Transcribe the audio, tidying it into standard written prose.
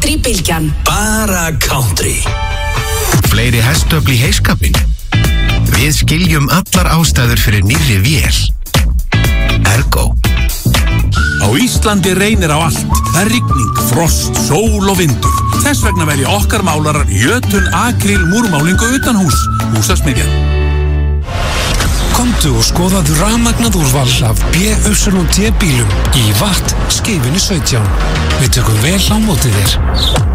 Country-bylgjan. Bara country. Fleiri hestöfl í heiskapinn. Við skiljum allar ástæður fyrir nýrri vél. Ergo. Á Íslandi reynir á allt. Það er rigning, frost, sól og vindur. Þess vegna velja okkar málarar Jötun Akryl múrmálingu utan hús. Húsasmiðjan. Komdu og skoðaðu rafmagnað úrval af BYD bílum í Watt skeifunni 17. Við tökum vel á móti þér.